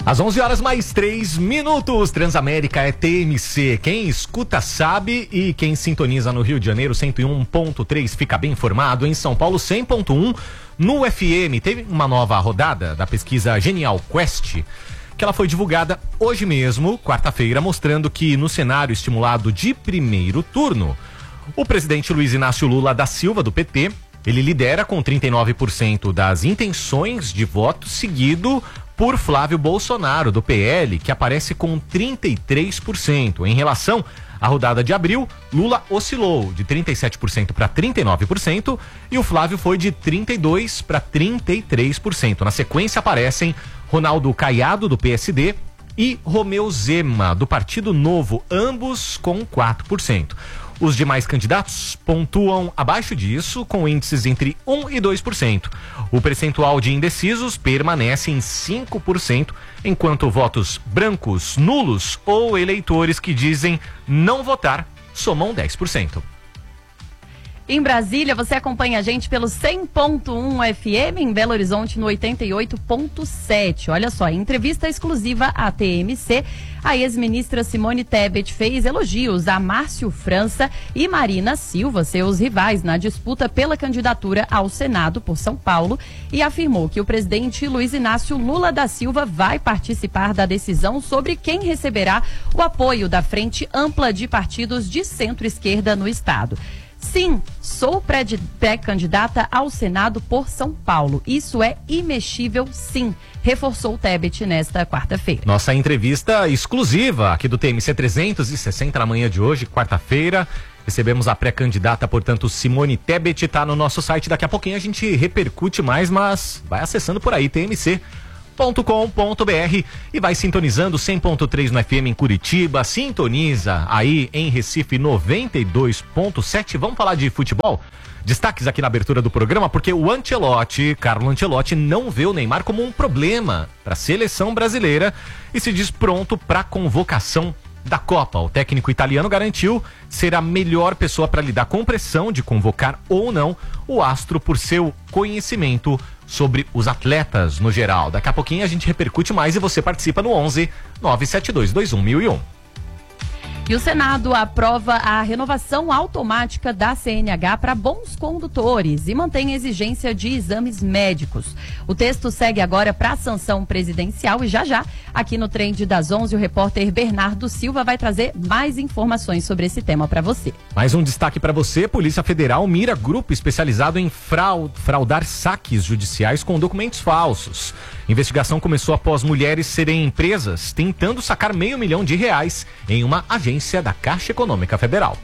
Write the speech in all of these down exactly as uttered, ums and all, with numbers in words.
Às onze horas mais três minutos, Transamérica é T M C. Quem escuta sabe e quem sintoniza no Rio de Janeiro cento e um ponto três fica bem informado. Em São Paulo cem ponto um, no F M teve uma nova rodada da pesquisa Genial Quest, que ela foi divulgada hoje mesmo, quarta-feira, mostrando que no cenário estimulado de primeiro turno, o presidente Luiz Inácio Lula da Silva, do P T, ele lidera com trinta e nove por cento das intenções de voto, seguido por Flávio Bolsonaro, do P L, que aparece com trinta e três por cento. Em relação à rodada de abril, Lula oscilou de trinta e sete por cento para trinta e nove por cento e o Flávio foi de trinta e dois por cento para trinta e três por cento. Na sequência aparecem Ronaldo Caiado, do P S D, e Romeu Zema, do Partido Novo, ambos com quatro por cento. Os demais candidatos pontuam abaixo disso, com índices entre um e dois por cento. O percentual de indecisos permanece em cinco por cento, enquanto votos brancos, nulos ou eleitores que dizem não votar somam dez por cento. Em Brasília, você acompanha a gente pelo cem ponto um F M, em Belo Horizonte no oitenta e oito ponto sete. Olha só, em entrevista exclusiva à T M C, a ex-ministra Simone Tebet fez elogios a Márcio França e Marina Silva, seus rivais na disputa pela candidatura ao Senado por São Paulo, e afirmou que o presidente Luiz Inácio Lula da Silva vai participar da decisão sobre quem receberá o apoio da Frente Ampla de Partidos de Centro-Esquerda no estado. Sim, sou pré-candidata ao Senado por São Paulo. Isso é imexível, sim, reforçou Tebet nesta quarta-feira. Nossa entrevista exclusiva aqui do T M C trezentos e sessenta na manhã de hoje, quarta-feira. Recebemos a pré-candidata, portanto, Simone Tebet, está no nosso site. Daqui a pouquinho a gente repercute mais, mas vai acessando por aí, T M C ponto com ponto b r, e vai sintonizando cem ponto três no F M em Curitiba, sintoniza aí em Recife noventa e dois ponto sete. Vamos falar de futebol? Destaques aqui na abertura do programa, porque o Ancelotti, Carlo Ancelotti, não vê o Neymar como um problema para a seleção brasileira e se diz pronto para a convocação da Copa. O técnico italiano garantiu ser a melhor pessoa para lidar com pressão de convocar ou não o astro por seu conhecimento sobre os atletas no geral. Daqui a pouquinho a gente repercute mais e você participa no onze nove sete dois dois um mil e um. E o Senado aprova a renovação automática da C N H para bons condutores e mantém a exigência de exames médicos. O texto segue agora para a sanção presidencial e já já, aqui no Trend das onze, o repórter Bernardo Silva vai trazer mais informações sobre esse tema para você. Mais um destaque para você: Polícia Federal mira grupo especializado em fraud, fraudar saques judiciais com documentos falsos. Investigação começou após mulheres serem presas tentando sacar meio milhão de reais em uma agência da Caixa Econômica Federal.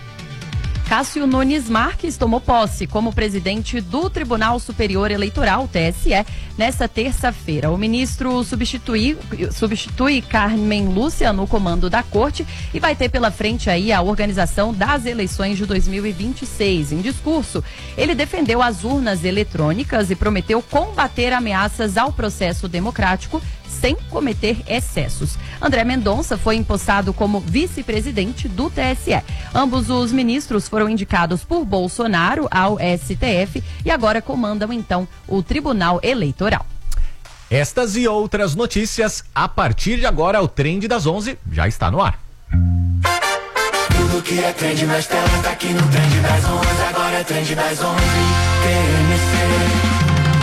Cássio Nunes Marques tomou posse como presidente do Tribunal Superior Eleitoral, T S E, nesta terça-feira. O ministro substitui, substitui Carmen Lúcia no comando da corte e vai ter pela frente aí a organização das eleições de dois mil e vinte e seis. Em discurso, ele defendeu as urnas eletrônicas e prometeu combater ameaças ao processo democrático sem cometer excessos. André Mendonça foi empossado como vice-presidente do T S E. Ambos os ministros foram indicados por Bolsonaro ao S T F e agora comandam então o Tribunal Eleitoral. Estas e outras notícias a partir de agora. O Trend das onze já está no ar. Tudo que é trend nas telas tá aqui no Trend das onze. Agora é Trend das onze. T M C.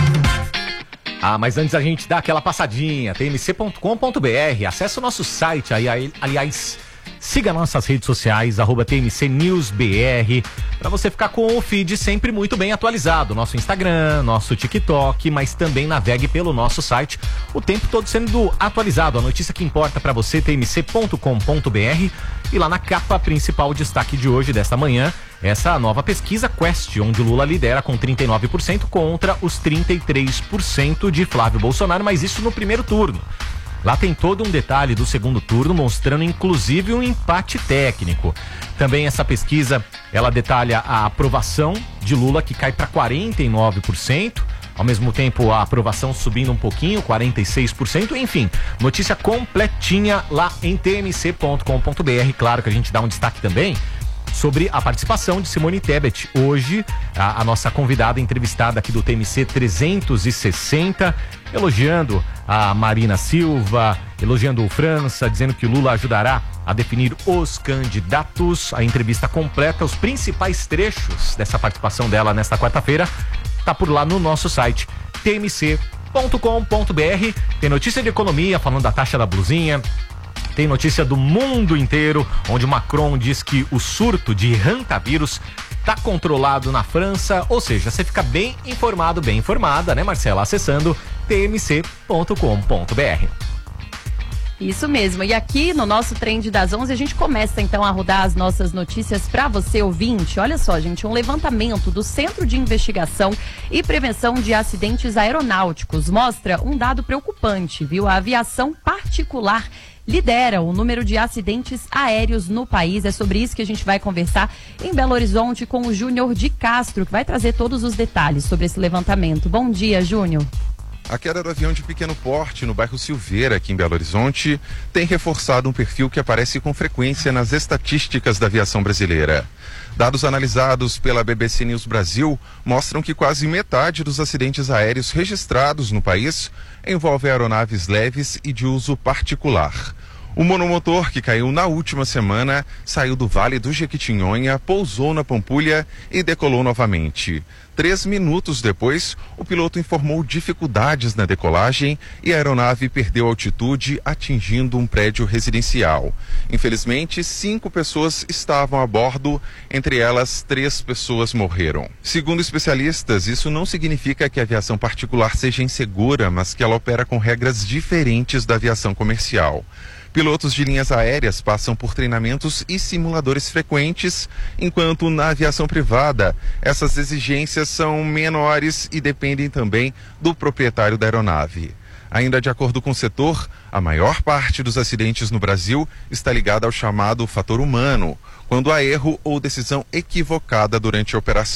Ah, mas antes a gente dá aquela passadinha, T M C ponto com ponto b r, acesse o nosso site aí, aí aliás, siga nossas redes sociais, arroba T M C News B R, para você ficar com o feed sempre muito bem atualizado, nosso Instagram, nosso TikTok, mas também navegue pelo nosso site, o tempo todo sendo atualizado, a notícia que importa para você, T M C ponto com ponto b r, e lá na capa principal, o destaque de hoje, desta manhã, essa nova pesquisa Quest, onde Lula lidera com trinta e nove por cento contra os trinta e três por cento de Flávio Bolsonaro, mas isso no primeiro turno. Lá tem todo um detalhe do segundo turno, mostrando inclusive um empate técnico. Também essa pesquisa, ela detalha a aprovação de Lula, que cai para quarenta e nove por cento. Ao mesmo tempo, a aprovação subindo um pouquinho, quarenta e seis por cento. Enfim, notícia completinha lá em T M C ponto com ponto b r. Claro que a gente dá um destaque também sobre a participação de Simone Tebet. Hoje, a, a nossa convidada entrevistada aqui do T M C trezentos e sessenta, elogiando a Marina Silva, elogiando o França, dizendo que o Lula ajudará a definir os candidatos. A entrevista completa, os principais trechos dessa participação dela nesta quarta-feira, tá por lá no nosso site t m c ponto com ponto b r. Tem notícia de economia, falando da taxa da blusinha. Tem notícia do mundo inteiro, onde o Macron diz que o surto de hantavírus está controlado na França. Ou seja, você fica bem informado, bem informada, né, Marcela? Acessando t m c ponto com ponto b r. Isso mesmo. E aqui no nosso Trend das onze, a gente começa então a rodar as nossas notícias para você, ouvinte. Olha só, gente, um levantamento do Centro de Investigação e Prevenção de Acidentes Aeronáuticos mostra um dado preocupante, viu? A aviação particular lidera o número de acidentes aéreos no país. É sobre isso que a gente vai conversar em Belo Horizonte com o Júnior de Castro, que vai trazer todos os detalhes sobre esse levantamento. Bom dia, Júnior. A queda do avião de pequeno porte no bairro Silveira, aqui em Belo Horizonte, tem reforçado um perfil que aparece com frequência nas estatísticas da aviação brasileira. Dados analisados pela B B C News Brasil mostram que quase metade dos acidentes aéreos registrados no país envolve aeronaves leves e de uso particular. O monomotor que caiu na última semana saiu do Vale do Jequitinhonha, pousou na Pampulha e decolou novamente. Três minutos depois, o piloto informou dificuldades na decolagem e a aeronave perdeu altitude, atingindo um prédio residencial. Infelizmente, cinco pessoas estavam a bordo, entre elas, três pessoas morreram. Segundo especialistas, isso não significa que a aviação particular seja insegura, mas que ela opera com regras diferentes da aviação comercial. Pilotos de linhas aéreas passam por treinamentos e simuladores frequentes, enquanto na aviação privada essas exigências são menores e dependem também do proprietário da aeronave. Ainda de acordo com o setor, a maior parte dos acidentes no Brasil está ligada ao chamado fator humano, quando há erro ou decisão equivocada durante a operação.